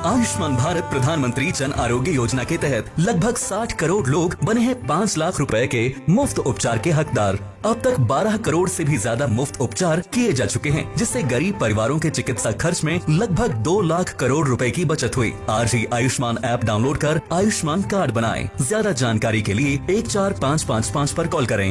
आयुष्मान भारत प्रधानमंत्री जन आरोग्य योजना के तहत लगभग 60 करोड़ लोग बने हैं 5 लाख रुपए के मुफ्त उपचार के हकदार। अब तक 12 करोड़ से भी ज्यादा मुफ्त उपचार किए जा चुके हैं, जिससे गरीब परिवारों के चिकित्सा खर्च में लगभग 2 लाख करोड़ रुपए की बचत हुई। आज ही आयुष्मान ऐप डाउनलोड कर आयुष्मान कार्ड बनाएं। ज्यादा जानकारी के लिए 14555 पर कॉल करें।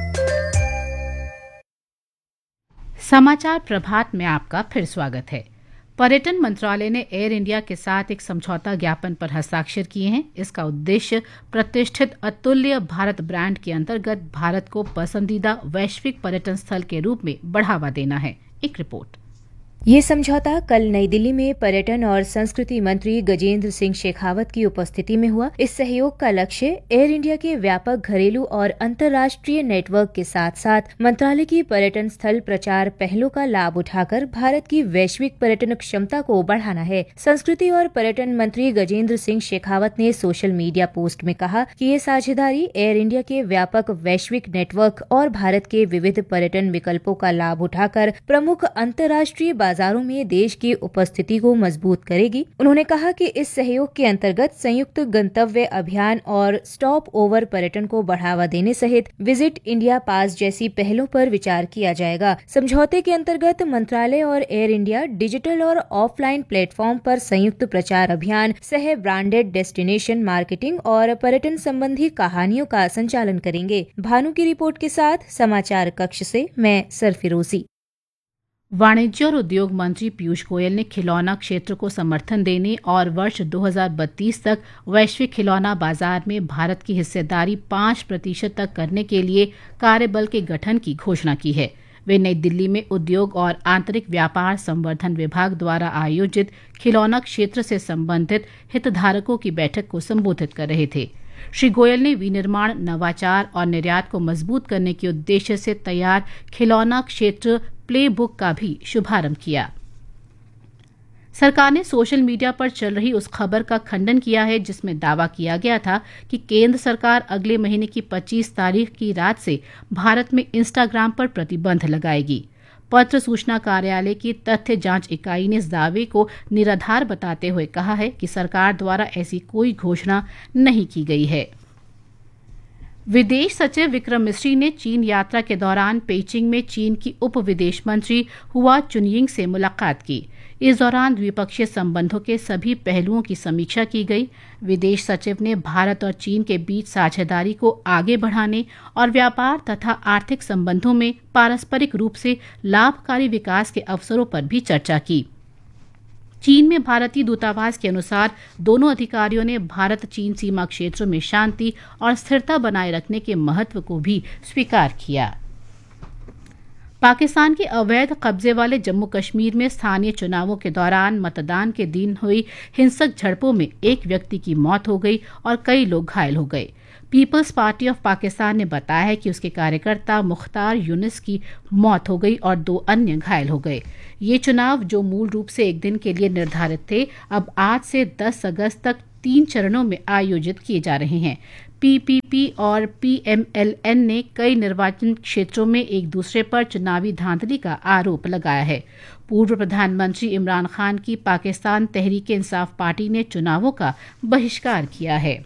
समाचार प्रभात में आपका फिर स्वागत है। पर्यटन मंत्रालय ने एयर इंडिया के साथ एक समझौता ज्ञापन पर हस्ताक्षर किए हैं। इसका उद्देश्य प्रतिष्ठित अतुल्य भारत ब्रांड के अंतर्गत भारत को पसंदीदा वैश्विक पर्यटन स्थल के रूप में बढ़ावा देना है। एक रिपोर्ट। ये समझौता कल नई दिल्ली में पर्यटन और संस्कृति मंत्री गजेंद्र सिंह शेखावत की उपस्थिति में हुआ। इस सहयोग का लक्ष्य एयर इंडिया के व्यापक घरेलू और अंतर्राष्ट्रीय नेटवर्क के साथ साथ मंत्रालय की पर्यटन स्थल प्रचार पहलों का लाभ उठाकर भारत की वैश्विक पर्यटन क्षमता को बढ़ाना है। संस्कृति और पर्यटन मंत्री गजेंद्र सिंह शेखावत ने सोशल मीडिया पोस्ट में कहा कि ये साझेदारी एयर इंडिया के व्यापक वैश्विक नेटवर्क और भारत के विविध पर्यटन विकल्पों का लाभ उठाकर प्रमुख अंतर्राष्ट्रीय बाजारों में देश की उपस्थिति को मजबूत करेगी। उन्होंने कहा कि इस सहयोग के अंतर्गत संयुक्त गंतव्य अभियान और स्टॉप ओवर पर्यटन को बढ़ावा देने सहित विजिट इंडिया पास जैसी पहलों पर विचार किया जाएगा। समझौते के अंतर्गत मंत्रालय और एयर इंडिया डिजिटल और ऑफलाइन प्लेटफॉर्म पर संयुक्त प्रचार अभियान, सह ब्रांडेड डेस्टिनेशन मार्केटिंग और पर्यटन संबंधी कहानियों का संचालन करेंगे। भानु की रिपोर्ट के साथ समाचार कक्ष से मैं सरफिरोजी। वाणिज्य और उद्योग मंत्री पीयूष गोयल ने खिलौना क्षेत्र को समर्थन देने और वर्ष 2032 तक वैश्विक खिलौना बाजार में भारत की हिस्सेदारी 5% तक करने के लिए कार्यबल के गठन की घोषणा की है। वे नई दिल्ली में उद्योग और आंतरिक व्यापार संवर्धन विभाग द्वारा आयोजित खिलौना क्षेत्र से संबंधित हितधारकों की बैठक को संबोधित कर रहे थे। श्री गोयल ने विनिर्माण, नवाचार और निर्यात को मजबूत करने के उद्देश्य से तैयार खिलौना क्षेत्र प्ले बुक का भी शुभारंभ किया। सरकार ने सोशल मीडिया पर चल रही उस खबर का खंडन किया है जिसमें दावा किया गया था कि केंद्र सरकार अगले महीने की 25 तारीख की रात से भारत में इंस्टाग्राम पर प्रतिबंध लगाएगी। पत्र सूचना कार्यालय की तथ्य जांच इकाई ने इस दावे को निराधार बताते हुए कहा है कि सरकार द्वारा ऐसी कोई घोषणा नहीं की गई है। विदेश सचिव विक्रम मिस्री ने चीन यात्रा के दौरान पेइचिंग में चीन की उप विदेश मंत्री हुआ चुनयिंग से मुलाकात की। इस दौरान द्विपक्षीय संबंधों के सभी पहलुओं की समीक्षा की गई। विदेश सचिव ने भारत और चीन के बीच साझेदारी को आगे बढ़ाने और व्यापार तथा आर्थिक संबंधों में पारस्परिक रूप से लाभकारी विकास के अवसरों पर भी चर्चा की। चीन में भारतीय दूतावास के अनुसार दोनों अधिकारियों ने भारत चीन सीमा क्षेत्रों में शांति और स्थिरता बनाए रखने के महत्व को भी स्वीकार किया। पाकिस्तान के अवैध कब्जे वाले जम्मू कश्मीर में स्थानीय चुनावों के दौरान मतदान के दिन हुई हिंसक झड़पों में एक व्यक्ति की मौत हो गई और कई लोग घायल हो गए। पीपल्स पार्टी ऑफ पाकिस्तान ने बताया है कि उसके कार्यकर्ता मुख्तार यूनिस की मौत हो गई और 2 अन्य घायल हो गए। ये चुनाव, जो मूल रूप से एक दिन के लिए निर्धारित थे, अब आज से 10 अगस्त तक 3 चरणों में आयोजित किए जा रहे हैं। पीपीपी और पीएमएलएन ने कई निर्वाचन क्षेत्रों में एक दूसरे पर चुनावी धांधली का आरोप लगाया है। पूर्व प्रधानमंत्री इमरान खान की पाकिस्तान तहरीक इंसाफ पार्टी ने चुनावों का बहिष्कार किया है।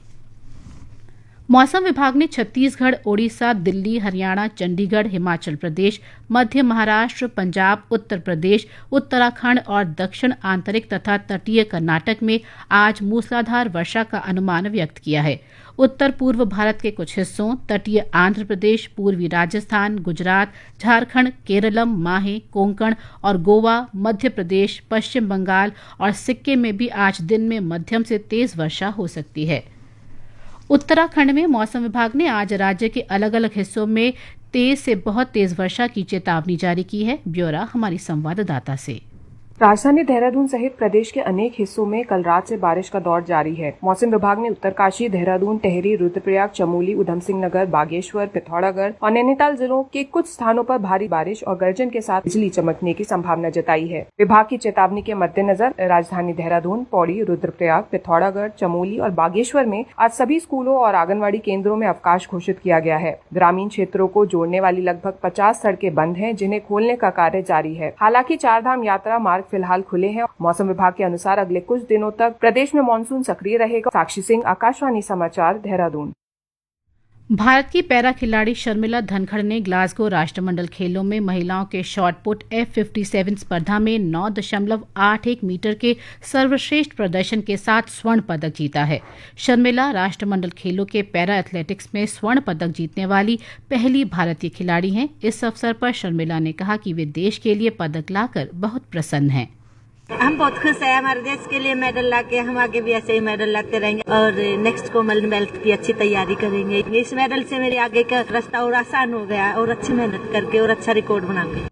मौसम विभाग ने छत्तीसगढ़, ओडिशा, दिल्ली, हरियाणा, चंडीगढ़, हिमाचल प्रदेश, मध्य महाराष्ट्र, पंजाब, उत्तर प्रदेश, उत्तराखंड और दक्षिण आंतरिक तथा तटीय कर्नाटक में आज मूसलाधार वर्षा का अनुमान व्यक्त किया है। उत्तर पूर्व भारत के कुछ हिस्सों, तटीय आंध्र प्रदेश, पूर्वी राजस्थान, गुजरात, झारखंड, केरलम, माहे, कोंकण और गोवा, मध्य प्रदेश, पश्चिम बंगाल और सिक्किम में भी आज दिन में मध्यम से तेज वर्षा हो सकती है। उत्तराखंड में मौसम विभाग ने आज राज्य के अलग अलग हिस्सों में तेज से बहुत तेज वर्षा की चेतावनी जारी की है। ब्यौरा हमारी संवाददाता से। राजधानी देहरादून सहित प्रदेश के अनेक हिस्सों में कल रात से बारिश का दौर जारी है। मौसम विभाग ने उत्तरकाशी, देहरादून, टेहरी, रुद्रप्रयाग, चमोली, उधम सिंह नगर, बागेश्वर, पिथौरागढ़ और नैनीताल जिलों के कुछ स्थानों पर भारी बारिश और गर्जन के साथ बिजली चमकने की संभावना जताई है। विभाग की चेतावनी के मद्देनजर राजधानी देहरादून, पौड़ी, रुद्रप्रयाग, पिथौरागढ़, चमोली और बागेश्वर में आज सभी स्कूलों और आंगनबाड़ी केंद्रों में अवकाश घोषित किया गया है। ग्रामीण क्षेत्रों को जोड़ने वाली लगभग 50 सड़कें बंद हैं, जिन्हें खोलने का कार्य जारी है। हालांकि चारधाम यात्रा मार्ग मार्ग फिलहाल खुले हैं। मौसम विभाग के अनुसार अगले कुछ दिनों तक प्रदेश में मानसून सक्रिय रहेगा। साक्षी सिंह, आकाशवाणी समाचार, देहरादून। भारत की पैरा खिलाड़ी शर्मिला धनखड़ ने ग्लासगो राष्ट्रमंडल खेलों में महिलाओं के शॉटपुट F57 स्पर्धा में 9.81 मीटर के सर्वश्रेष्ठ प्रदर्शन के साथ स्वर्ण पदक जीता है। शर्मिला राष्ट्रमंडल खेलों के पैरा एथलेटिक्स में स्वर्ण पदक जीतने वाली पहली भारतीय खिलाड़ी हैं। इस अवसर पर शर्मिला ने कहा कि वे देश के लिए पदक लाकर बहुत प्रसन्न हैं। हम बहुत खुश हैं, हमारे देश के लिए मेडल लाके हम आगे भी ऐसे ही मेडल लाते रहेंगे और नेक्स्ट कॉमनवेल्थ की अच्छी तैयारी करेंगे। इस मेडल से मेरे आगे का रास्ता और आसान हो गया और अच्छी मेहनत करके और अच्छा रिकॉर्ड बनाएंगे।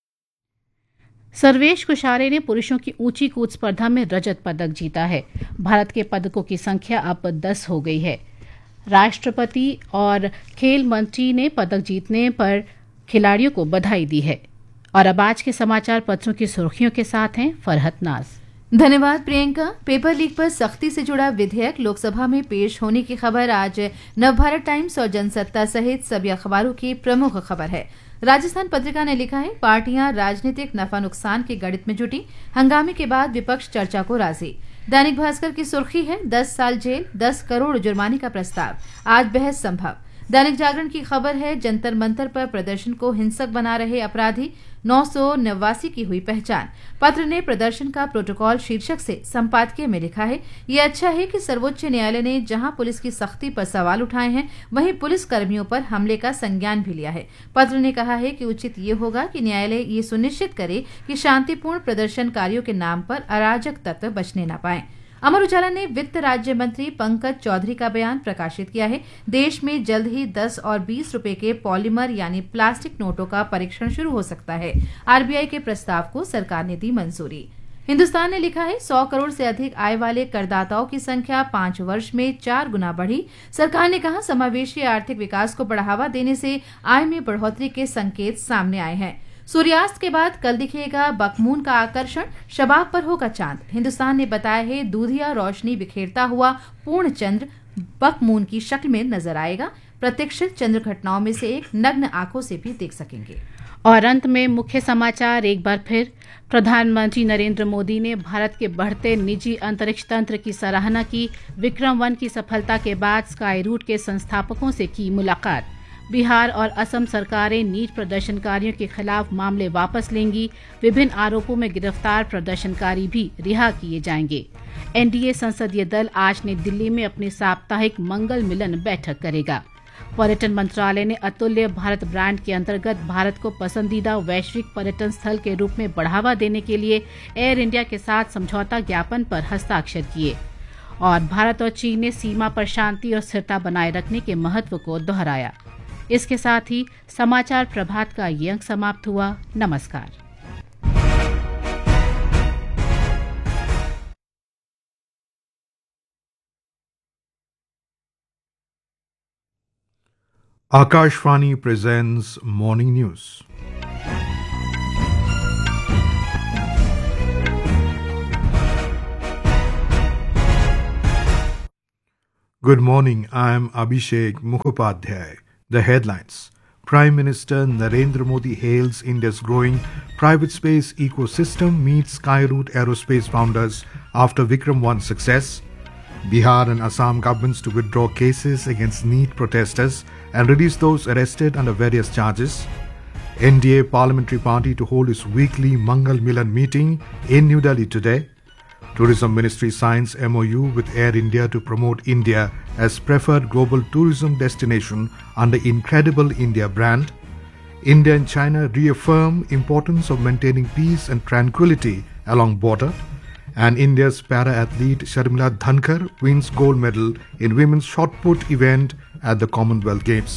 सर्वेश कुशारे ने पुरुषों की ऊंची कूद स्पर्धा में रजत पदक जीता है। भारत के पदकों की संख्या अब 10 हो गई है। राष्ट्रपति और खेल मंत्री ने पदक जीतने पर खिलाड़ियों को बधाई दी है। और अब आज के समाचार पत्रों की सुर्खियों के साथ हैं फरहत नाज। धन्यवाद प्रियंका। पेपर लीक पर सख्ती से जुड़ा विधेयक लोकसभा में पेश होने की खबर आज नवभारत टाइम्स और जनसत्ता सहित सभी अखबारों की प्रमुख खबर है। राजस्थान पत्रिका ने लिखा है, पार्टियां राजनीतिक नफा नुकसान के गणित में जुटी, हंगामे के बाद विपक्ष चर्चा को राजी। दैनिक भास्कर की सुर्खी है, 10 साल जेल, 10 करोड़ जुर्माने का प्रस्ताव, आज बहस संभव। दैनिक जागरण की खबर है, जंतर मंतर पर प्रदर्शन को हिंसक बना रहे अपराधी 989 की हुई पहचान। पत्र ने प्रदर्शन का प्रोटोकॉल शीर्षक से संपादकीय में लिखा है, ये अच्छा है कि सर्वोच्च न्यायालय ने जहां पुलिस की सख्ती पर सवाल उठाए हैं, वहीं पुलिस कर्मियों पर हमले का संज्ञान भी लिया है। पत्र ने कहा है कि उचित ये होगा कि न्यायालय ये सुनिश्चित करे कि शांतिपूर्ण प्रदर्शनकारियों के नाम पर अराजक तत्व बचने न पाएं। अमर उजाला ने वित्त राज्य मंत्री पंकज चौधरी का बयान प्रकाशित किया है, देश में जल्द ही 10 और 20 रुपए के पॉलीमर यानी प्लास्टिक नोटों का परीक्षण शुरू हो सकता है। आरबीआई के प्रस्ताव को सरकार ने दी मंजूरी। हिंदुस्तान ने लिखा है, 100 करोड़ से अधिक आय वाले करदाताओं की संख्या 5 वर्ष में 4 गुना बढ़ी। सरकार ने कहा, समावेशी आर्थिक विकास को बढ़ावा देने से आय में बढ़ोतरी के संकेत सामने आए हैं। सूर्यास्त के बाद कल दिखेगा बकमून का आकर्षण, शबाब पर होगा चांद। हिंदुस्तान ने बताया है, दूधिया रोशनी बिखेरता हुआ पूर्ण चंद्र बकमून की शक्ल में नजर आएगा। प्रत्यक्षित चंद्र घटनाओं में से एक नग्न आंखों से भी देख सकेंगे। और अंत में मुख्य समाचार एक बार फिर। प्रधानमंत्री नरेंद्र मोदी ने भारत के बढ़ते निजी अंतरिक्ष तंत्र की सराहना की। विक्रम-1 की सफलता के बाद स्काई रूट के संस्थापकों से की मुलाकात। बिहार और असम सरकारें नीट प्रदर्शनकारियों के खिलाफ मामले वापस लेंगी। विभिन्न आरोपों में गिरफ्तार प्रदर्शनकारी भी रिहा किए जाएंगे। एनडीए संसदीय दल आज नई दिल्ली में अपनी साप्ताहिक मंगल मिलन बैठक करेगा। पर्यटन मंत्रालय ने अतुल्य भारत ब्रांड के अंतर्गत भारत को पसंदीदा वैश्विक पर्यटन स्थल के रूप में बढ़ावा देने के लिए एयर इंडिया के साथ समझौता ज्ञापन पर हस्ताक्षर किए। और भारत और चीन ने सीमा पर शांति और स्थिरता बनाए रखने के महत्व को दोहराया। इसके साथ ही समाचार प्रभात का ये अंक समाप्त हुआ। नमस्कार। Akashvani presents Morning News. Good morning, I am Abhishek Mukhopadhyay. The headlines. Prime Minister Narendra Modi hails India's growing private space ecosystem, meets Skyroot Aerospace founders after Vikram-1 success. Bihar and Assam governments to withdraw cases against NEET protesters and release those arrested under various charges. NDA Parliamentary Party to hold its weekly Mangal Milan meeting in New Delhi today. Tourism Ministry signs MOU with Air India to promote India as preferred global tourism destination under Incredible India brand. India and China reaffirm importance of maintaining peace and tranquility along border. And India's para-athlete Sharmila Dhankar wins gold medal in women's shot put event at the Commonwealth Games.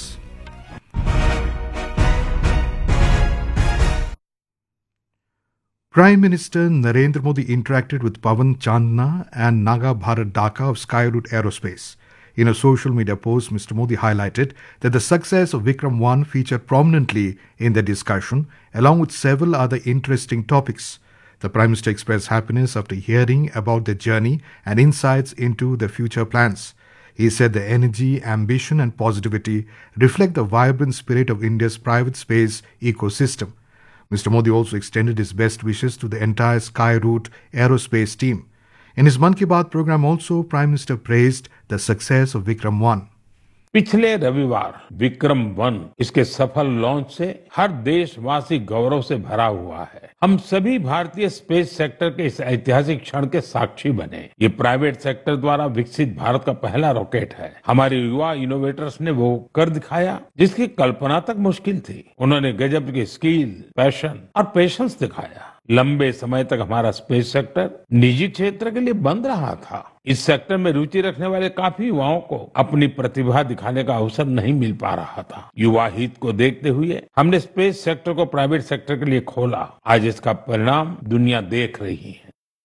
Prime Minister Narendra Modi interacted with Pawan Chandna and Naga Bharat Dhaka of Skyroot Aerospace. In a social media post, Mr. Modi highlighted that the success of Vikram-1 featured prominently in the discussion, along with several other interesting topics. The Prime Minister expressed happiness after hearing about their journey and insights into their future plans. He said the energy, ambition and positivity reflect the vibrant spirit of India's private space ecosystem. Mr. Modi also extended his best wishes to the entire Skyroot aerospace team. In his Mann Ki Baat program also, Prime Minister praised the success of Vikram 1. पिछले रविवार विक्रम 1 इसके सफल launch से हर देशवासी गौरव से भरा हुआ है। हम सभी भारतीय स्पेस सेक्टर के इस ऐतिहासिक क्षण के साक्षी बने। ये प्राइवेट सेक्टर द्वारा विकसित भारत का पहला रॉकेट है। हमारे युवा इनोवेटर्स ने वो कर दिखाया जिसकी कल्पना तक मुश्किल थी। उन्होंने गजब की स्किल, पैशन और पेशेंस दिखाया। लंबे समय तक हमारा स्पेस सेक्टर निजी क्षेत्र के लिए बंद रहा था। इस सेक्टर में रुचि रखने वाले काफी युवाओं को अपनी प्रतिभा दिखाने का अवसर नहीं मिल पा रहा था। युवा हित को देखते हुए हमने स्पेस सेक्टर को प्राइवेट सेक्टर के लिए खोला। आज इसका परिणाम दुनिया देख रही है।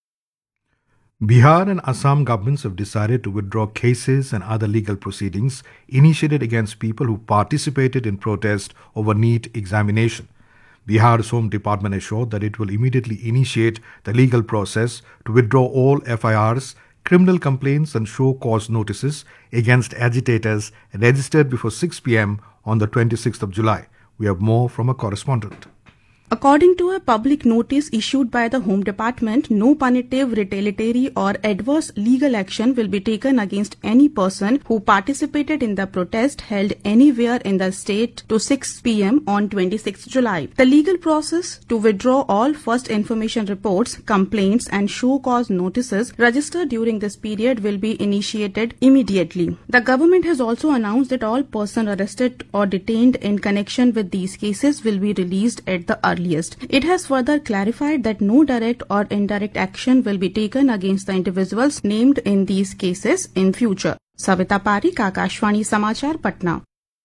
Bihar and Assam governments have decided to withdraw cases and other legal proceedings initiated against people who participated in protest over NEET examination. Bihar's Home Department assured that it will immediately initiate the legal process to withdraw all FIRs, criminal complaints and show cause notices against agitators registered before 6 p.m. on the 26th of July. We have more from a correspondent. According to a public notice issued by the Home Department, no punitive, retaliatory or adverse legal action will be taken against any person who participated in the protest held anywhere in the state to 6 p.m. on 26 July. The legal process to withdraw all first information reports, complaints and show cause notices registered during this period will be initiated immediately. The government has also announced that all persons arrested or detained in connection with these cases will be released at the earliest. It has further clarified that no direct or indirect action will be taken against the individuals named in these cases in future. Savita Parik, Akashvani Samachar, Patna.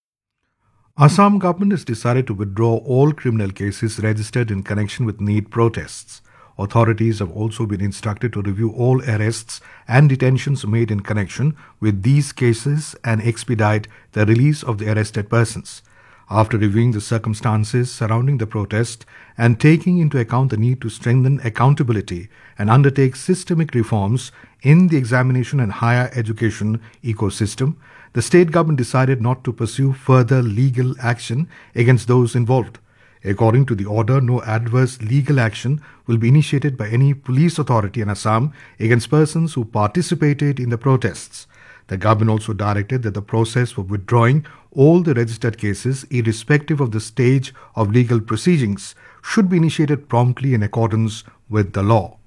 Assam government has decided to withdraw all criminal cases registered in connection with NEET protests. Authorities have also been instructed to review all arrests and detentions made in connection with these cases and expedite the release of the arrested persons. After reviewing the circumstances surrounding the protest and taking into account the need to strengthen accountability and undertake systemic reforms in the examination and higher education ecosystem, the state government decided not to pursue further legal action against those involved. According to the order, no adverse legal action will be initiated by any police authority in Assam against persons who participated in the protests. The government also directed that the process for withdrawing all the registered cases, irrespective of the stage of legal proceedings, should be initiated promptly in accordance with the law.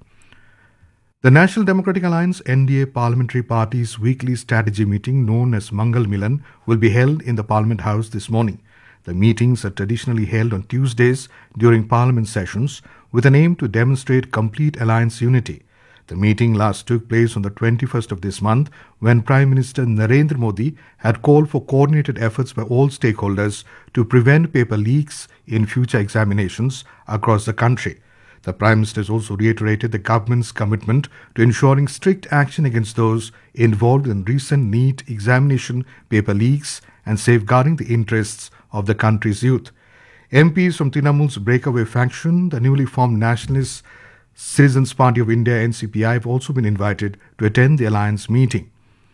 The National Democratic Alliance NDA Parliamentary Party's weekly strategy meeting, known as Mangal Milan, will be held in the Parliament House this morning. The meetings are traditionally held on Tuesdays during Parliament sessions with an aim to demonstrate complete alliance unity. The meeting last took place on the 21st of this month when Prime Minister Narendra Modi had called for coordinated efforts by all stakeholders to prevent paper leaks in future examinations across the country. The Prime Minister has also reiterated the government's commitment to ensuring strict action against those involved in recent NEET examination paper leaks and safeguarding the interests of the country's youth. MPs from Trinamool's breakaway faction, the newly formed Nationalist Citizens Party of India NCPI, have also been invited to attend the alliance meeting.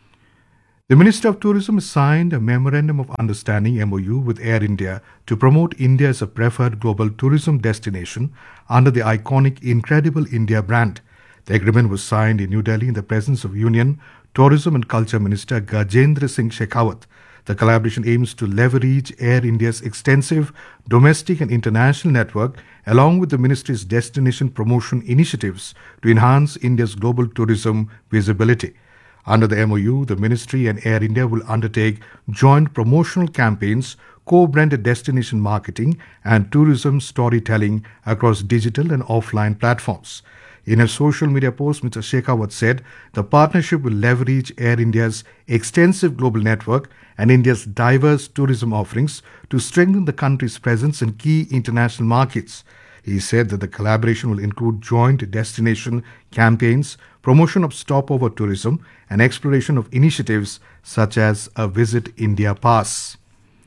The Minister of Tourism has signed a Memorandum of Understanding MOU with Air India to promote India as a preferred global tourism destination under the iconic Incredible India brand. The agreement was signed in New Delhi in the presence of Union Tourism and Culture Minister Gajendra Singh Shekhawat. The collaboration aims to leverage Air India's extensive domestic and international network along with the ministry's destination promotion initiatives to enhance India's global tourism visibility. Under the MOU, the ministry and Air India will undertake joint promotional campaigns, co-branded destination marketing and tourism storytelling across digital and offline platforms. In a social media post, Mr. Shekhawat said the partnership will leverage Air India's extensive global network and India's diverse tourism offerings to strengthen the country's presence in key international markets. He said that the collaboration will include joint destination campaigns, promotion of stopover tourism, and exploration of initiatives such as a Visit India Pass.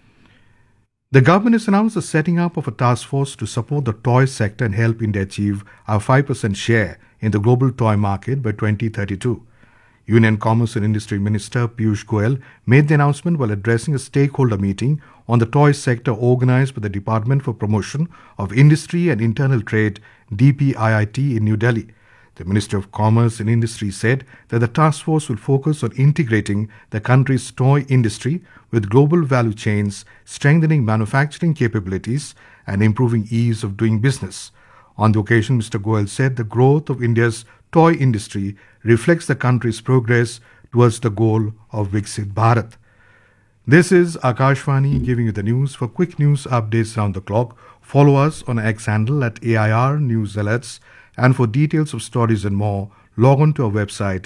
The government has announced the setting up of a task force to support the toy sector and help India achieve a 5% share in the global toy market by 2032. Union Commerce and Industry Minister Piyush Goyal made the announcement while addressing a stakeholder meeting on the toy sector organized by the Department for Promotion of Industry and Internal Trade, DPIIT, in New Delhi. The Ministry of Commerce and Industry said that the task force will focus on integrating the country's toy industry with global value chains, strengthening manufacturing capabilities, and improving ease of doing business. On the occasion, Mr. Goyal said the growth of India's toy industry reflects the country's progress towards the goal of Viksit Bharat. This is Akashvani giving you the news. For quick news updates around the clock, follow us on X handle at AIR News Alerts. And for details of stories and more, log on to our website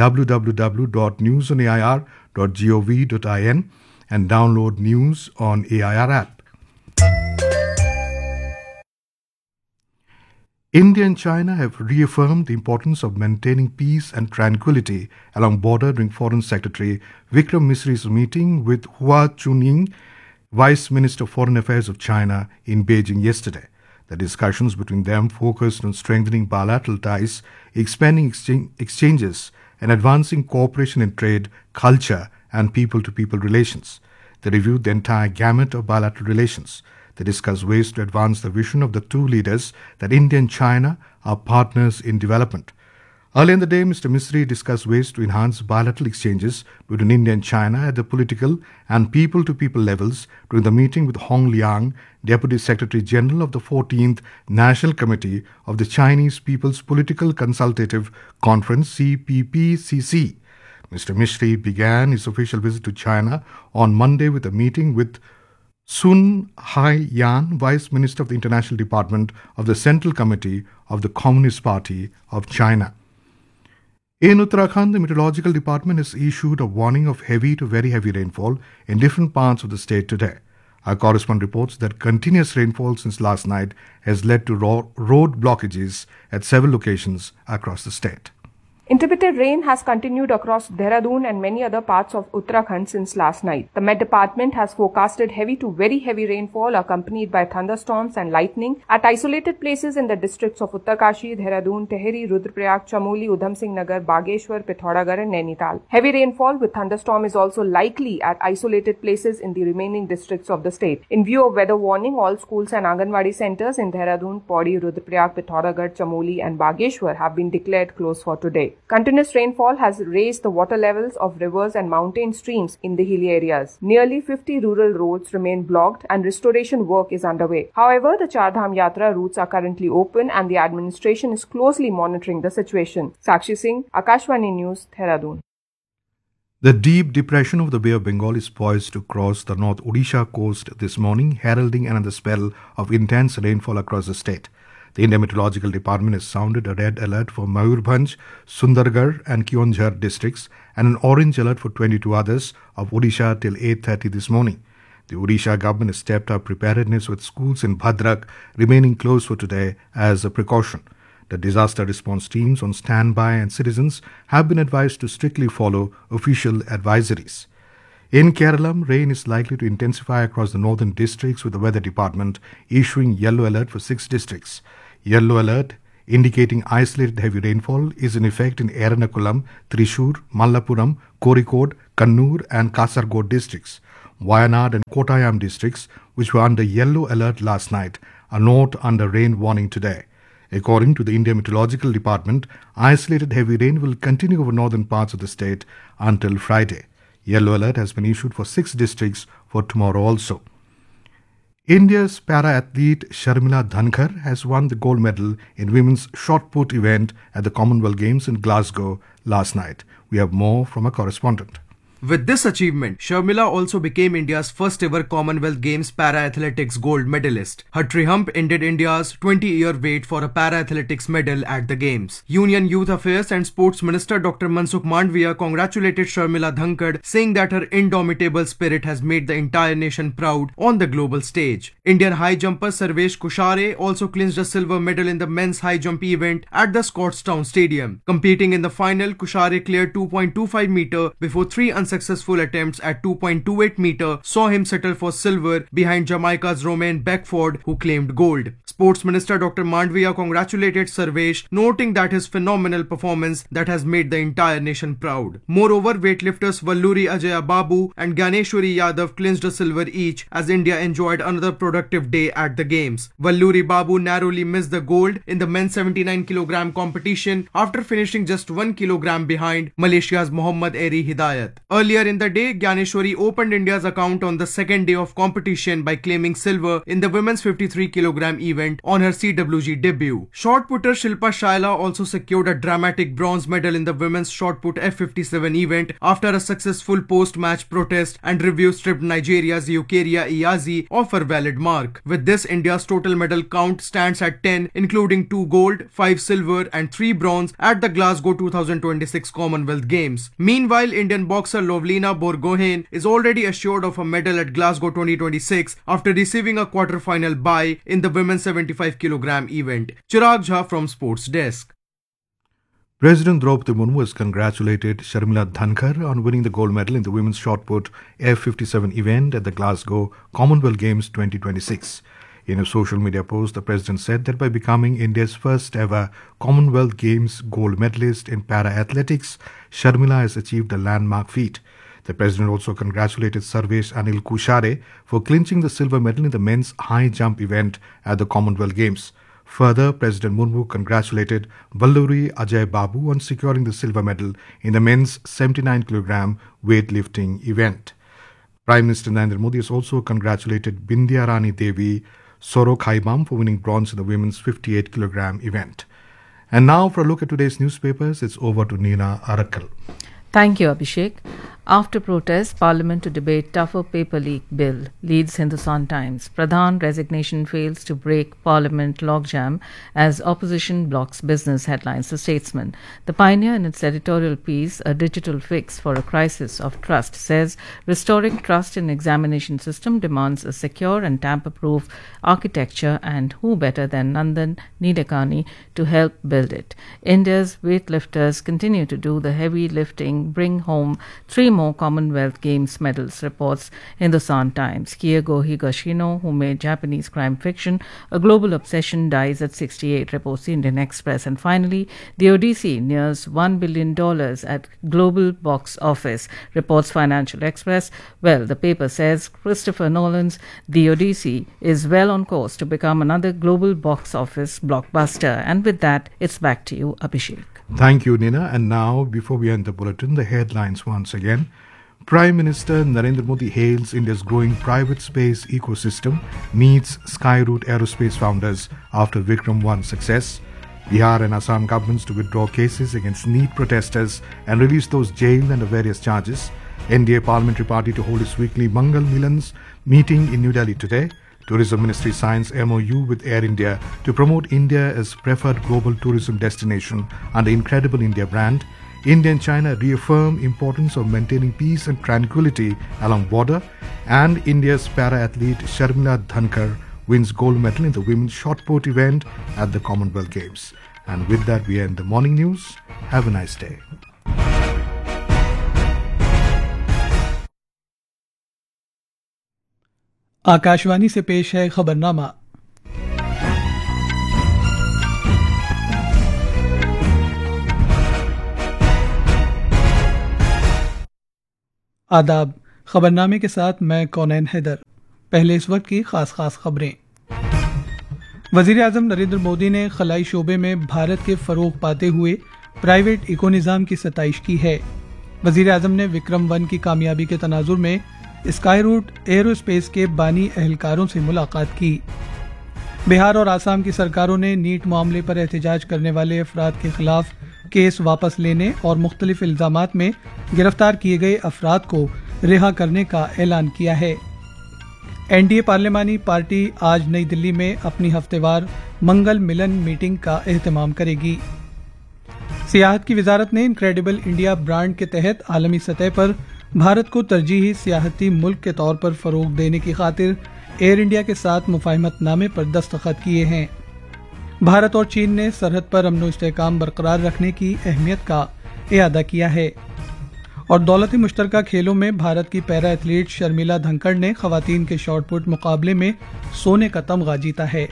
www.newsonair.gov.in and download News on AIR app. India and China have reaffirmed the importance of maintaining peace and tranquility along border during Foreign Secretary Vikram Misri's meeting with Hua Chunying, Vice Minister of Foreign Affairs of China, in Beijing yesterday. The discussions between them focused on strengthening bilateral ties, expanding exchanges, and advancing cooperation in trade, culture, and people-to-people relations. They reviewed the entire gamut of bilateral relations. They discussed ways to advance the vision of the two leaders that India and China are partners in development. Earlier in the day, Mr. Misri discussed ways to enhance bilateral exchanges between India and China at the political and people-to-people levels during the meeting with Hong Liang, Deputy Secretary General of the 14th National Committee of the Chinese People's Political Consultative Conference, CPPCC. Mr. Misri began his official visit to China on Monday with a meeting with Sun Hai-yan, Vice Minister of the International Department of the Central Committee of the Communist Party of China. In Uttarakhand, the Meteorological Department has issued a warning of heavy to very heavy rainfall in different parts of the state today. Our correspondent reports that continuous rainfall since last night has led to road blockages at several locations across the state. Intermittent rain has continued across Dehradun and many other parts of Uttarakhand since last night. The Met Department has forecasted heavy to very heavy rainfall accompanied by thunderstorms and lightning at isolated places in the districts of Uttarkashi, Dehradun, Tehri, Rudraprayag, Chamoli, Udham Singh Nagar, Bageshwar, Pithoragarh and Nainital. Heavy rainfall with thunderstorm is also likely at isolated places in the remaining districts of the state. In view of weather warning, all schools and Anganwadi centers in Dehradun, Pauri, Rudraprayag, Pithoragarh, Chamoli and Bageshwar have been declared closed for today. Continuous rainfall has raised the water levels of rivers and mountain streams in the hilly areas. Nearly 50 rural roads remain blocked and restoration work is underway. However, the Char Dham Yatra routes are currently open and the administration is closely monitoring the situation. Sakshi Singh, Akashvani News, Dehradun. The deep depression of the Bay of Bengal is poised to cross the North Odisha coast this morning, heralding another spell of intense rainfall across the state. The India Meteorological Department has sounded a red alert for Mayurbhanj, Sundargarh and Keonjhar districts and an orange alert for 22 others of Odisha till 8:30 this morning. The Odisha government has stepped up preparedness with schools in Bhadrak remaining closed for today as a precaution. The disaster response teams on standby and citizens have been advised to strictly follow official advisories. In Kerala, rain is likely to intensify across the northern districts with the weather department issuing yellow alert for 6 districts. Yellow alert indicating isolated heavy rainfall is in effect in Ernakulam, Thrissur, Malappuram, Kozhikode, Kannur and Kasaragod districts. Wayanad and Kottayam districts, which were under yellow alert last night, are not under rain warning today. According to the India Meteorological Department, isolated heavy rain will continue over northern parts of the state until Friday. Yellow alert has been issued for 6 districts for tomorrow also. India's para-athlete Sharmila Dhankar has won the gold medal in women's shot put event at the Commonwealth Games in Glasgow last night. We have more from a correspondent. With this achievement, Sharmila also became India's first ever Commonwealth Games para-athletics gold medalist. Her triumph ended India's 20-year wait for a para-athletics medal at the Games. Union Youth Affairs and Sports Minister Dr. Mansukh Mandviya congratulated Sharmila Dhankar, saying that her indomitable spirit has made the entire nation proud on the global stage. Indian high jumper Sarvesh Kushare also clinched a silver medal in the men's high jump event at the Scotstoun Stadium. Competing in the final, Kushare cleared 2.25 meter before 3 unsuccessful unsuccessful attempts at 2.28 meter saw him settle for silver behind Jamaica's Romain Beckford, who claimed gold. Sports Minister Dr. Mandviya congratulated Sarvesh, noting that his phenomenal performance that has made the entire nation proud. Moreover, weightlifters Valluri Ajaya Babu and Ganeshwari Yadav clinched a silver each as India enjoyed another productive day at the Games. Valluri Babu narrowly missed the gold in the men's 79 kg competition after finishing just 1 kg behind Malaysia's Muhammad Eri Hidayat. Earlier in the day, Ganeshwari opened India's account on the second day of competition by claiming silver in the women's 53 kg event on her CWG debut. Shot putter Shilpa Shaila also secured a dramatic bronze medal in the women's shot put F57 event after a successful post-match protest and review stripped Nigeria's Eukeria Iyazi of her valid mark. With this, India's total medal count stands at 10, including 2 gold, 5 silver and 3 bronze at the Glasgow 2026 Commonwealth Games. Meanwhile, Indian boxer Lovlina Borgohain is already assured of a medal at Glasgow 2026 after receiving a quarter-final bye in the women's 75 kg event. Chirag Jha from Sports Desk. President Draupadi Murmu has congratulated Sharmila Dhankar on winning the gold medal in the women's shot put F57 event at the Glasgow Commonwealth Games 2026. In a social media post, the President said that by becoming India's first ever Commonwealth Games gold medalist in para-athletics, Sharmila has achieved a landmark feat. The President also congratulated Sarvesh Anil Kushare for clinching the silver medal in the men's high jump event at the Commonwealth Games. Further, President Murmu congratulated Valluri Ajay Babu on securing the silver medal in the men's 79 kg weightlifting event. Prime Minister Narendra Modi has also congratulated Bindya Rani Devi Sorokhaibam for winning bronze in the women's 58 kg event. And now for a look at today's newspapers, it's over to Nina Arakal. Thank you, Abhishek. After protest, Parliament to debate tougher paper leak bill, leads Hindustan Times. Pradhan resignation fails to break Parliament logjam as opposition blocks business, headlines The Statesman. The Pioneer, in its editorial piece, A Digital Fix for a Crisis of Trust, says restoring trust in examination system demands a secure and tamper-proof architecture, and who better than Nandan Nilekani to help build it. India's weightlifters continue to do the heavy lifting, bring home 3 more Commonwealth Games medals, reports Hindustan Times. Kyogo Higashino, who made Japanese crime fiction a global obsession, dies at 68, reports the Indian Express. And finally, The Odyssey nears $1 billion at global box office, reports Financial Express. Well, the paper says Christopher Nolan's The Odyssey is well on course to become another global box office blockbuster. And with that, it's back to you, Abhishek. Thank you, Nina. And now, before we end the bulletin, the headlines once again. Prime Minister Narendra Modi hails India's growing private space ecosystem, meets Skyroot Aerospace founders after Vikram 1 success. Bihar and Assam governments to withdraw cases against NEET protesters and release those jailed under various charges. NDA Parliamentary Party to hold its weekly Mangal Milans meeting in New Delhi today. Tourism Ministry signs MOU with Air India to promote India as preferred global tourism destination under Incredible India brand. India and China reaffirm importance of maintaining peace and tranquility along border. And India's para-athlete Sharmila Dhankar wins gold medal in the women's shot put event at the Commonwealth Games. And with that, we end the morning news. Have a nice day. Akashvani से पेश है खबरनामा। आदाब। खबरनामे के साथ मैं कौनैन हैदर। पहले इस वक्त की खास खबरें। वजीर आजम नरेंद्र मोदी ने खलाई शोबे में भारत के फरोग पाते हुए प्राइवेट इको निज़ाम की सताइश की है। वजीर आजम ने विक्रम 1 की कामयाबी के तनाजुर में स्काईरूट एरोस्पेस के बानी अहलकारों से मुलाकात की। बिहार और आसाम की सरकारों ने नीट मामले पर एहतजाज करने वाले अफराद के खिलाफ केस वापस लेने और मुख्तलिफ इल्जामात में गिरफ्तार किए गए अफराद को रिहा करने का ऐलान किया है। एनडीए पार्लिमानी पार्टी आज नई दिल्ली में अपनी हफ्तेवार मंगल मिलन मीटिंग का एहतमाम करेगी। सियाहत की वजारत ने इनक्रेडिबल इंडिया ब्रांड के तहत आलमी सतह पर भारत को तरजीही सियाहती मुल्क के तौर पर फरोग देने की खातिर एयर इंडिया के साथ मुफाहमतनामे पर दस्तखत किए हैं। भारत और चीन ने सरहद पर अमन व इस्तेहकाम बरकरार रखने की अहमियत का इयादा किया है। और दौलती मुश्तरका खेलों में भारत की पैरा एथलीट शर्मिला धनखड़ ने खवातीन के शॉटपुट मुकाबले में सोने का तमगा जीता है।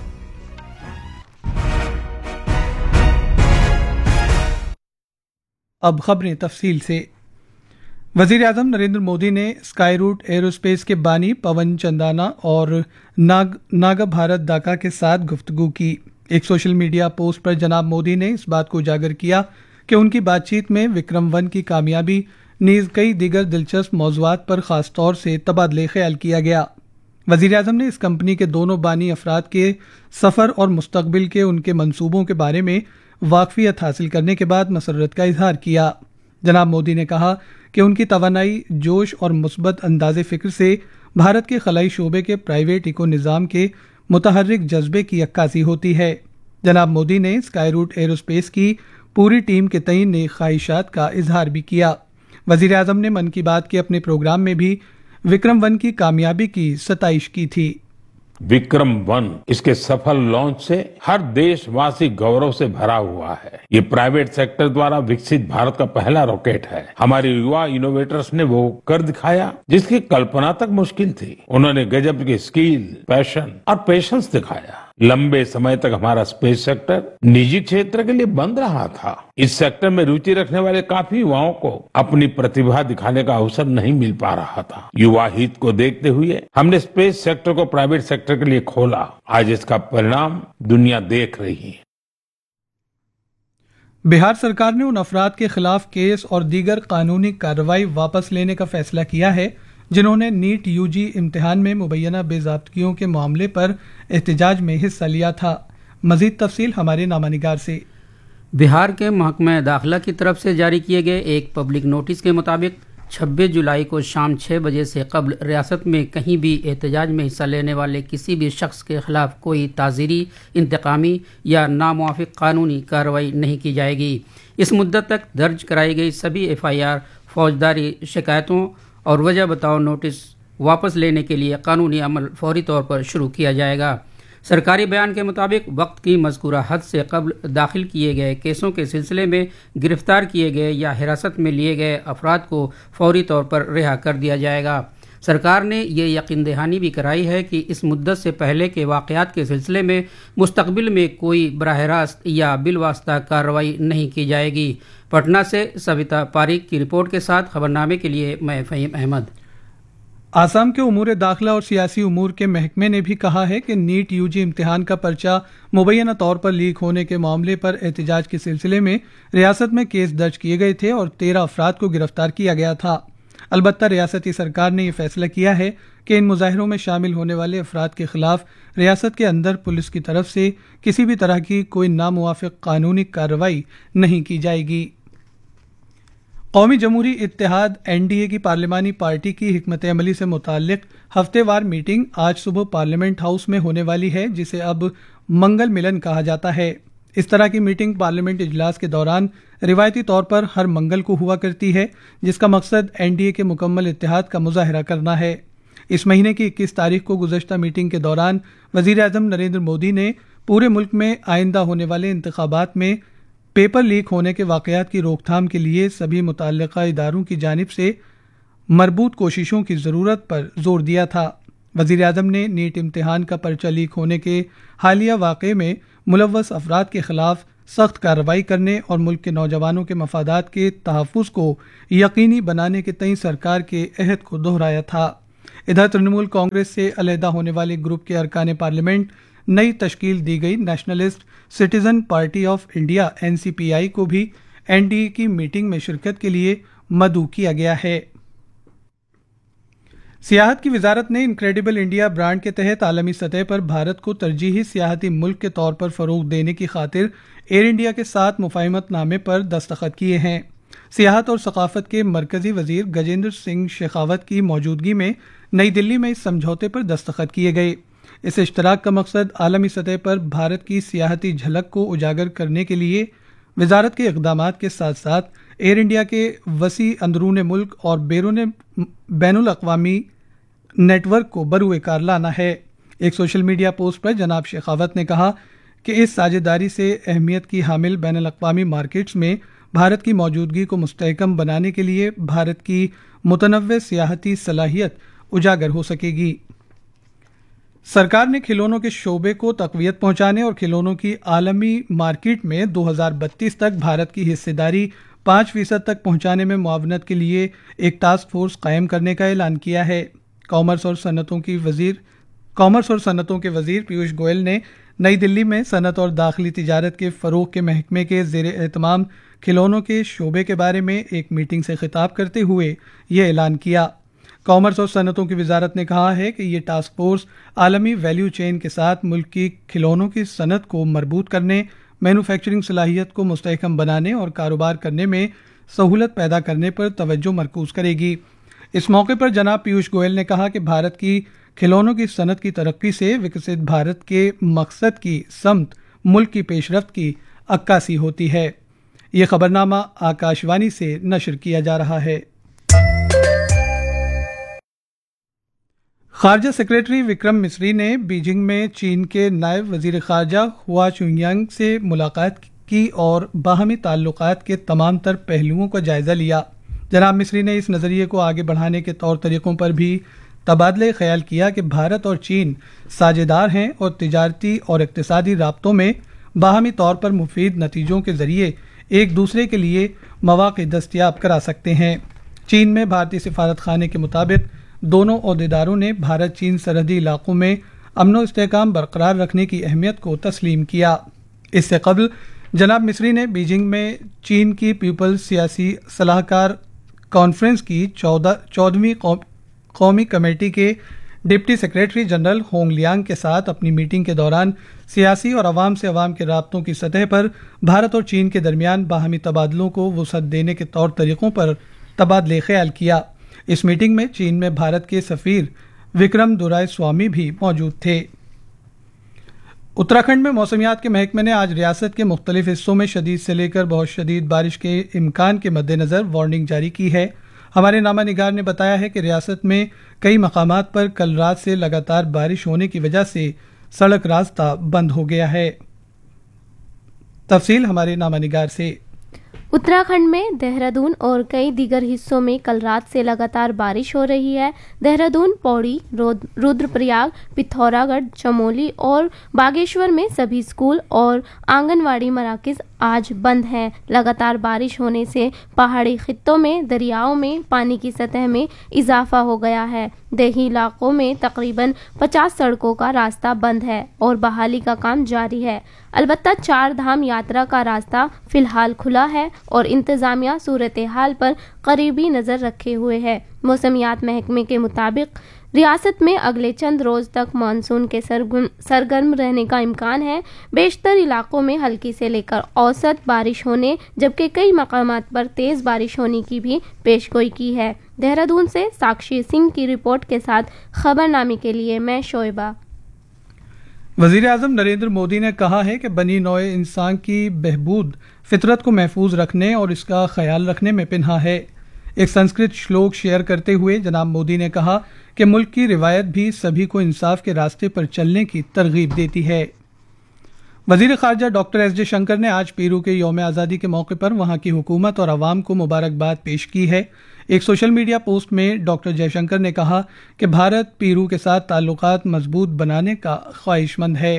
अब खबरें तफसील से। वजीर आजम नरेंद्र मोदी ने स्काई रूट एरोस्पेस के बानी पवन चंदाना और नागा भारत दाका के साथ गुफ्तगू की। एक सोशल मीडिया पोस्ट पर जनाब मोदी ने इस बात को उजागर किया कि उनकी बातचीत में विक्रम 1 की कामयाबी नीज कई दीगर दिलचस्प मौज़ूआत पर खास तौर से तबादले ख्याल किया गया। वजीर आजम ने इस कंपनी के दोनों बानी अफराद के सफर और मुस्तकबिल के उनके मंसूबों के बारे में वाकफियत हासिल करने के बाद मसर्रत का इजहार किया। जनाब मोदी ने कहा कि उनकी तवानाई, जोश और मुस्बत अंदाज़े फ़िक्र से भारत के खलाई शोबे के प्राइवेट इको निज़ाम के मुतहर्रिक जज्बे की अक्कासी होती है। जनाब मोदी ने स्काई रूट एरोस्पेस की पूरी टीम के तय नेक ख्वाहिशात का इजहार भी किया। वज़ीर आज़म ने मन की बात के अपने प्रोग्राम में भी विक्रम 1 की कामयाबी की सताइश की थी। विक्रम 1 इसके सफल लॉन्च से हर देशवासी गौरव से भरा हुआ है। ये प्राइवेट सेक्टर द्वारा विकसित भारत का पहला रॉकेट है। हमारे युवा इनोवेटर्स ने वो कर दिखाया जिसकी कल्पना तक मुश्किल थी। उन्होंने गजब की स्किल, पैशन और पेशेंस दिखाया। लंबे समय तक हमारा स्पेस सेक्टर निजी क्षेत्र के लिए बंद रहा था। इस सेक्टर में रुचि रखने वाले काफी युवाओं को अपनी प्रतिभा दिखाने का अवसर नहीं मिल पा रहा था। युवा हित को देखते हुए हमने स्पेस सेक्टर को प्राइवेट सेक्टर के लिए खोला। आज इसका परिणाम दुनिया देख रही है। बिहार सरकार ने उन अफराद के खिलाफ केस और दीगर कानूनी कार्रवाई वापस लेने का फैसला किया है जिन्होंने नीट यूजी इम्तिहान में मुबैना बेज़ाब्तियों के मामले पर एहतजाज में हिस्सा लिया था। मजीद तफसील हमारे नामानिगार से। बिहार के महकमा दाखिला की तरफ से जारी किए गए एक पब्लिक नोटिस के मुताबिक 26 जुलाई को शाम 6 बजे से कबल रियासत में कहीं भी एहतजाज में हिस्सा लेने वाले किसी भी शख्स के खिलाफ कोई ताज़ीरी, इंतकामी या नामुआफिक कानूनी कार्रवाई नहीं की जाएगी। इस मुद्दत तक दर्ज कराई गई सभी FIR, फौजदारी शिकायतों और वजह बताओ नोटिस वापस लेने के लिए कानूनी अमल फौरी तौर पर शुरू किया जाएगा। सरकारी बयान के मुताबिक वक्त की मज़कूरा हद से कबल दाखिल किए गए केसों के सिलसिले में गिरफ्तार किए गए या हिरासत में लिए गए अफराद को फौरी तौर पर रिहा कर दिया जाएगा। सरकार ने ये यकीन दहानी भी कराई है कि इस मुद्दत से पहले के वाक़यात के सिलसिले में मुस्तकबिल में कोई बराह रास्त या बिलवास्ता कार्रवाई नहीं की जाएगी। पटना से सविता पारिक की रिपोर्ट के साथ खबरनामे के लिए मैं फ़हीम अहमद। आसाम के उमूर दाखिला और सियासी उमूर के महकमे ने भी कहा है कि नीट यूजी इम्तिहान का पर्चा मुबैना तौर पर लीक होने के मामले पर एहतजाज के सिलसिले में रियासत में केस दर्ज किए गए थे और 13 अफराद को गिरफ्तार किया गया था। अलबत्ता रियासती सरकार ने यह फैसला किया है कि इन मुजाहिरों में शामिल होने वाले अफराद के खिलाफ रियासत के अंदर पुलिस की तरफ से किसी भी तरह की कोई नामुआफिक कानूनी कार्रवाई नहीं की जाएगी। कौमी जमहूरी इत्तेहाद NDA की पार्लिमानी पार्टी की हिकमत अमली से मुताल्लिक हफ्तेवार मीटिंग आज सुबह पार्लियामेंट हाउस में होने वाली है, जिसे अब मंगल मिलन कहा जाता है। इस तरह की मीटिंग पार्लियामेंट इजलास के दौरान रिवायती तौर पर हर मंगल को हुआ करती है, जिसका मकसद NDA के मुकम्मल इत्तेहाद का मुजाहरा करना है। इस महीने की 21 तारीख को गुज़श्ता मीटिंग के दौरान वज़ीर आज़म नरेंद्र मोदी ने पूरे मुल्क में आइंदा होने वाले इंतखाबात में पेपर लीक होने के वाक़यात की रोकथाम के लिए सभी मुतल्लिक़ा इदारों की जानिब से मरबूत कोशिशों की ज़रूरत पर जोर दिया था। वज़ीर आज़म ने नीट इम्तिहान का पर्चा लीक होने के हालिया वाक़े में मुलव्वस अफराद के खिलाफ सख्त कार्रवाई करने और मुल्क के नौजवानों के मफादात के तहफ़्फ़ुज़ को यकीनी बनाने के तय सरकार के अहद को दोहराया था। इधर तृणमूल कांग्रेस से अलहदा होने वाले ग्रुप के अरकान पार्लियामेंट नई तश्कील दी गई nationalist citizen party of India NCPI को भी NDA की मीटिंग में शिरकत के लिए मदऊ किया गया है। सियाहत की वजारत ने इनक्रेडिबल इंडिया ब्रांड के तहत आलमी सतह पर भारत को तरजीही सियाहती मुल्क के तौर पर फरोग देने की खातिर एयर इंडिया के साथ मुफाहिमतनामे पर दस्तखत किए हैं। सियाहत और सकाफत के मरकजी वजीर गजेंद्र सिंह शेखावत की मौजूदगी में नई दिल्ली में इस समझौते पर दस्तखत किए गए। इस इश्तराक का मकसद आलमी सतह पर भारत की सियाहती झलक को उजागर करने के लिए वजारत के इक़दामात के साथ साथ एयर इंडिया के वसी अंदरून मुल्क और बैनुल अक़वामी नेटवर्क को बरूए कार लाना है। एक सोशल मीडिया पोस्ट पर जनाब शेखावत ने कहा कि इस साझेदारी से अहमियत की हामिल बैनुल अक़वामी मार्केट्स में भारत की मौजूदगी को मुस्तहकम बनाने के लिए भारत की मुतनव्वे सियाहती सलाहियत उजागर हो सकेगी। सरकार ने खिलौनों के शोबे को तकवीयत पहुंचाने और खिलौनों की आलमी मार्केट में 2032 तक भारत की हिस्सेदारी 5% तक पहुंचाने में मुआवनत के लिए एक टास्क फोर्स कायम करने का ऐलान किया है। कॉमर्स और सनतों के वजीर पीयूष गोयल ने नई दिल्ली में सनत और दाखिली तिजारत के फरोग के महकमे के ज़ेरे एहतमाम खिलौनों के शोबे के बारे में एक मीटिंग से खिताब करते हुए ये ऐलान किया। कॉमर्स और सनतों की वजारत ने कहा है कि ये टास्क फोर्स आलमी वैल्यू चेन के साथ मुल्क की खिलौनों की सनत को मजबूत करने, मैन्युफैक्चरिंग सलाहियत को मुस्तहकम बनाने और कारोबार करने में सहूलत पैदा करने पर तवज्जो मरकूज करेगी। इस मौके पर जनाब पीयूष गोयल ने कहा कि भारत की खिलौनों की सनत की तरक्की से विकसित भारत के मकसद की समत मुल्क की पेशरफ्त की अक्कासी होती है। ये खबरनामा आकाशवाणी से नशर किया जा रहा है। खारजा सेक्रेटरी विक्रम मिस्री ने बीजिंग में चीन के नायब वजीर खारजा हुआ चुंगयांग से मुलाकात की और बाहमी ताल्लुकात के तमाम तर पहलुओं का जायजा लिया। जनाब मिस्री ने इस नज़रिए को आगे बढ़ाने के तौर तरीकों पर भी तबादले ख्याल किया कि भारत और चीन साझेदार हैं और तिजारती और इक्तिसादी राब्तों में बाहमी तौर पर मुफीद नतीजों के जरिए एक दूसरे के लिए मौक़े दस्तयाब करा सकते हैं। चीन में भारतीय सिफारत खाने के मुताबिक दोनों ओहदेदारों ने भारत चीन सरहदी इलाकों में अमन इस्तेहकाम बरकरार रखने की अहमियत को तस्लीम किया। इससे कबल जनाब मिस्री ने बीजिंग में चीन की पीपल्स सियासी सलाहकार कॉन्फ्रेंस की 14वीं कौमी कमेटी के deputy secretary general Hong Liang के साथ अपनी मीटिंग के दौरान सियासी और अवाम से अवाम के राब्तों की सतह पर भारत और चीन के दरमियान बाहमी तबादलों को वसअत देने के तौर तरीकों पर तबादले ख्याल किया। इस मीटिंग में चीन में भारत के सफीर विक्रम दुराय स्वामी भी मौजूद थे। उत्तराखंड में मौसमियात के महकमे ने आज रियासत के मुख्तलिफ हिस्सों में शदीद से लेकर बहुत शदीद बारिश के इम्कान के मद्देनजर वार्निंग जारी की है। हमारे नामा निगार ने बताया है कि रियासत में कई मकामात पर कल रात से लगातार बारिश होने की वजह से सड़क रास्ता बंद हो गया है। तफसील हमारे नामा निगार से। उत्तराखंड में देहरादून और कई दीगर हिस्सों में कल रात से लगातार बारिश हो रही है। देहरादून, पौड़ी, रुद्रप्रयाग, पिथौरागढ़, चमोली और बागेश्वर में सभी स्कूल और आंगनवाड़ी मराकज़ आज बंद हैं। लगातार बारिश होने से पहाड़ी खित्तों में दरियाओं में पानी की सतह में इजाफा हो गया है। देही इलाकों में तकरीबन 50 सड़कों का रास्ता बंद है और बहाली का काम जारी है। अलबत्ता 4 धाम यात्रा का रास्ता फिलहाल खुला है और इंतजामिया सूरत हाल पर करीबी नज़र रखे हुए है। मौसमियात महकमे के मुताबिक रियासत में अगले चंद रोज तक मानसून के सरगर्म रहने का इम्कान है। बेशतर इलाकों में हल्की से लेकर औसत बारिश होने जबकि कई मकामात पर तेज बारिश होने की भी पेशगोई की है। देहरादून से साक्षी सिंह की रिपोर्ट के साथ खबरनामे के लिए मैं शोएबा। वजीर आजम नरेंद्र मोदी ने कहा है कि बनी नौए इंसान की बहबूद फितरत को महफूज रखने और इसका ख्याल रखने में पिन्हा है। एक संस्कृत श्लोक शेयर करते हुए जनाब मोदी ने कहा कि मुल्क की रिवायत भी सभी को इंसाफ के रास्ते पर चलने की तरगीब देती है। वजीर खारजा डॉक्टर एस जयशंकर ने आज पीरू के यौम आज़ादी के मौके पर वहां की हुकूमत और आवाम को मुबारकबाद पेश की है। एक सोशल मीडिया पोस्ट में डॉक्टर जयशंकर ने कहा कि भारत पीरू के साथ ताल्लुकात मजबूत बनाने का ख्वाहिशमंद है।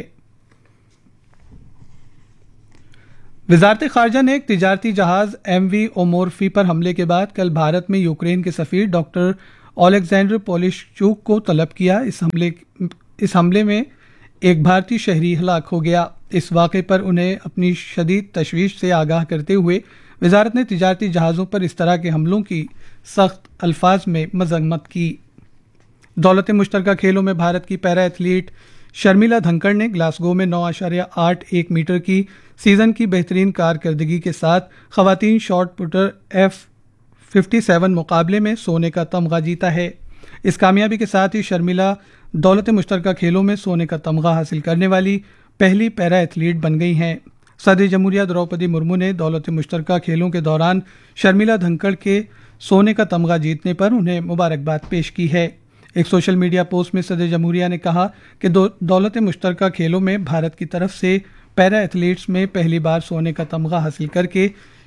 वजारत खारजा ने एक तिजारती जहाज MV ओमोरफी पर हमले के बाद कल भारत में यूक्रेन के सफीर डॉक्टर ओलेक्जेंडर पोलिशचुक को तलब किया। इस हमले में एक भारतीय शहरी हलाक हो गया। इस वाक़े पर उन्हें अपनी शदीद तशवीश से आगाह करते हुए वजारत ने तिजारती जहाज़ों पर इस तरह के हमलों की सख्त अल्फाज में मजम्मत की। दौलत मुश्तरका खेलों में भारत की पैरा एथलीट शर्मिला धनखड़ ने ग्लासगो में 9.81 मीटर की सीजन की बेहतरीन कारकर्दगी के साथ खवातीन शॉट पुटर F57 मुकाबले में सोने का तमगा जीता है। इस कामयाबी के साथ ही शर्मिला दौलत मुश्तरका खेलों में सोने का तमगा हासिल करने वाली पहली पैरा एथलीट बन गई हैं। सदर जमहूरिया द्रौपदी मुर्मू ने दौलत मुश्तरका खेलों के दौरान शर्मिला धनखड़ के सोने का तमगा जीतने पर उन्हें मुबारकबाद पेश की है। एक सोशल मीडिया पोस्ट में सदर जमहूरिया ने कहा कि दौलत मुश्तरका खेलों में भारत की तरफ से पैरा एथलीट्स में पहली बार सोने का तमगा हासिल करके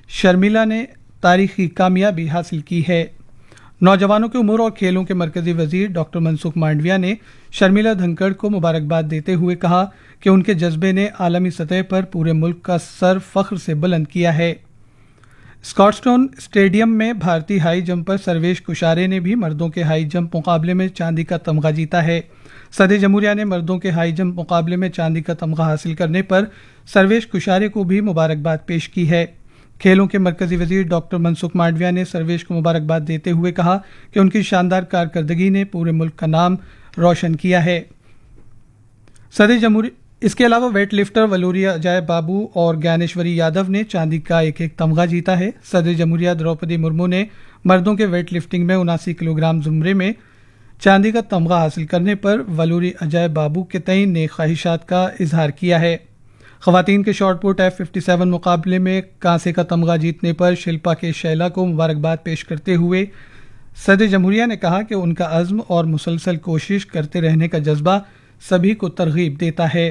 शर्मिला ने तारीखी कामयाबी हासिल की है। नौजवानों के उमूर और खेलों के मरकजी वजीर डॉक्टर मनसुख मांडविया ने शर्मिला धनखड़ को मुबारकबाद देते हुए कहा कि उनके जज्बे ने आलमी सतह पर पूरे मुल्क का सर फख्र से बुलंद किया है। स्कॉटस्टोन स्टेडियम में भारतीय हाई जंपर सर्वेश कुशारे ने भी मर्दों के हाई जंप मुकाबले में चांदी का तमगा जीता है। सदर जमहूरिया ने मर्दों के हाई जंप मुकाबले में चांदी का तमगा हासिल करने पर सर्वेश कुशारे को भी मुबारकबाद पेश की है। खेलों के मरकजी वजीर डॉक्टर मनसुख मांडविया ने सर्वेश को मुबारकबाद देते हुए कहा कि उनकी शानदार कारकर्दगी ने पूरे मुल्क का नाम रोशन किया है। सदर जमहूरिया इसके अलावा वेट लिफ्टर वलोरी अजय बाबू और ज्ञानेश्वरी यादव ने चांदी का एक तमगा जीता है। सदर जमहूरिया द्रौपदी मुर्मू ने मर्दों के वेट लिफ्टिंग में 79 किलोग्राम जुमरे में चांदी का तमगा हासिल करने पर वलोरी अजय बाबू के तय नेक ख्वाहिशात का इजहार किया है। खवातीन के शॉटपुट F57 मुकाबले में कांसे का तमगा जीतने पर शिल्पा के शैला को मुबारकबाद पेश करते हुए सदर जमहूरिया ने कहा कि उनका अज़्म और मुसलसल कोशिश करते रहने का जज्बा सभी को तरगीब देता है।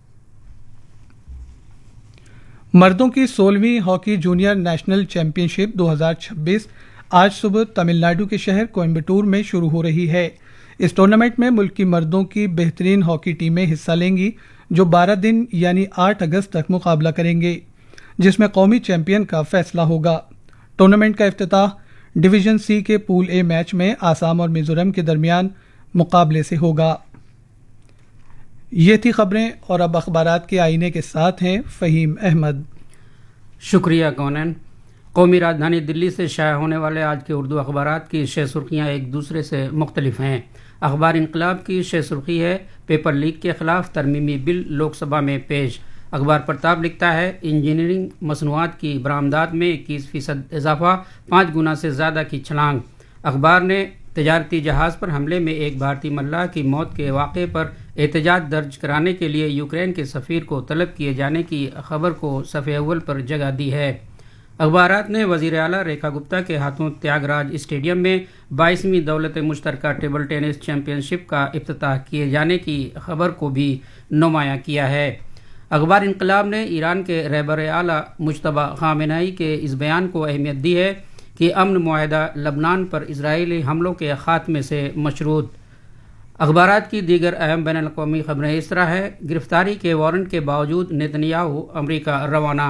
मर्दों की 16वीं हॉकी जूनियर नेशनल चैंपियनशिप 2026 आज सुबह तमिलनाडु के शहर कोयम्बटूर में शुरू हो रही है। इस टूर्नामेंट में मुल्क की मर्दों की बेहतरीन हॉकी टीमें हिस्सा लेंगी जो 12 दिन यानी 8 अगस्त तक मुकाबला करेंगे, जिसमें कौमी चैंपियन का फैसला होगा। टूर्नामेंट का इफ्तिताह डिवीजन सी के पूल ए मैच में आसाम और मिजोरम के दरमियान मुकाबले से होगा। ये थी खबरें और अब अखबारात के आईने के साथ हैं फ़हीम अहमद। शुक्रिया कौनैन। कौमी राजधानी दिल्ली से शाया होने वाले आज के उर्दू अखबारात की 6 सुर्खियाँ एक दूसरे से मुख्तलिफ हैं। अखबार इनकलाब की 6 सुर्खी है पेपर लीक के खिलाफ तरमीमी बिल लोकसभा में पेश। अखबार प्रताप लिखता है इंजीनियरिंग मसनूआत की बरामदात में 21% इजाफा, 5 गुना से ज़्यादा की छलांग। अखबार ने तजारती जहाज़ पर हमले में एक भारतीय मल्लाह की मौत के वाक़े पर एहतजाज दर्ज कराने के लिए यूक्रेन के सफ़ीर को तलब किए जाने की खबर को सफ़े अव्वल पर जगह दी है। अखबारात ने वज़ीर आला रेखा गुप्ता के हाथों त्यागराज स्टेडियम में 22वीं दौलत मुश्तरका टेबल टेनिस चैंपियनशिप का इफ्तिताह किए जाने की खबर को भी नुमायां किया है। अखबार इनकलाब ने ईरान के रहबर आला मुज्तबा खामेनेई के इस बयान को अहमियत दी है कि अमन मुआहदा लबनान पर इजरायली हमलों के खात्मे से मशरूत। अखबारात की दीगर अहम बैन अल-अक़वामी खबरें इस तरह है गिरफ्तारी के वारंट के बावजूद नेतन्याहू अमरीका रवाना।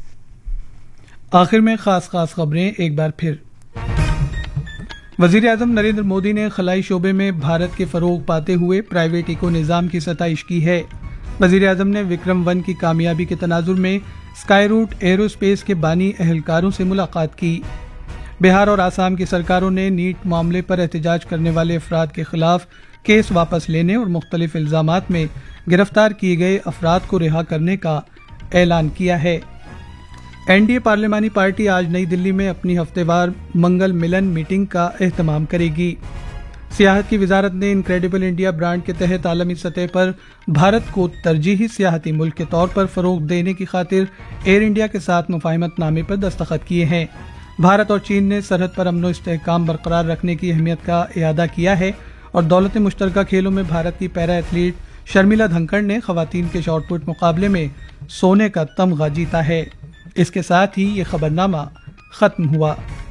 आखिर में खास खबरें एक बार फिर। वजीर आज़म नरेंद्र मोदी ने खलाई शोबे में भारत के फरोग पाते हुए प्राइवेट इको निज़ाम की सताइश की है। वजीर आज़म ने विक्रम 1 की कामयाबी के तनाजुर में स्काई रूट एरोस्पेस के बानी अहलकारों से मुलाकात की। बिहार और आसाम की सरकारों ने नीट मामले पर एहतजाज करने वाले अफराद के खिलाफ केस वापस लेने और मुख्तलिफ इल्जामात में गिरफ्तार किए गए अफराद को रिहा करने का ऐलान किया है। एनडीए पार्लिमानी पार्टी आज नई दिल्ली में अपनी हफ्तेवार मंगल मिलन मीटिंग का एहतमाम करेगी। सियाहत की वजारत ने इनक्रेडिबल इंडिया ब्रांड के तहत आलमी सतह पर भारत को तरजीही सियाहती मुल्क के तौर पर फरोग देने की खातिर एयर इंडिया के साथ मुफाहमतनामे पर दस्तखत किए हैं। भारत और चीन ने सरहद पर अमन व इस्तेहकाम बरकरार रखने की अहमियत का इयादा किया है और दौलत मुश्तरका खेलों में भारत की पैरा एथलीट शर्मिला धनखड़ ने खवातीन के शॉटपुट मुकाबले में सोने का तमगा जीता है। इसके साथ ही ये खबरनामा खत्म हुआ।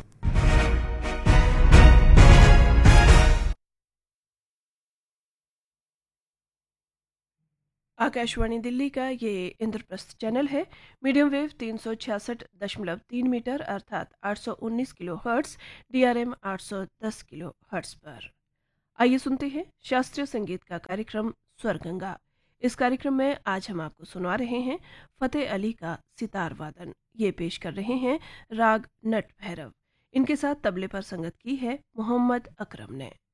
आकाशवाणी दिल्ली का ये इंद्रप्रस्थ चैनल है। मीडियम वेव 366.3 मीटर अर्थात 819 kilo hertz, DRM 810 kilo hertz पर। आइए सुनते हैं शास्त्रीय संगीत का कार्यक्रम स्वरगंगा। इस कार्यक्रम में आज हम आपको सुना रहे हैं फतेह अली का सितार वादन। ये पेश कर रहे हैं राग नट भैरव। इनके साथ तबले पर संगत की है मोहम्मद अकरम ने।